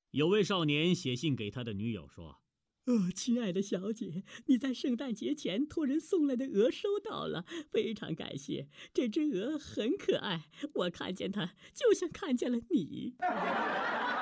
有位少年写信给他的女友说： 亲爱的小姐，你在圣诞节前托人送来的鹅收到了，非常感谢。这只鹅很可爱，我看见它就像看见了你。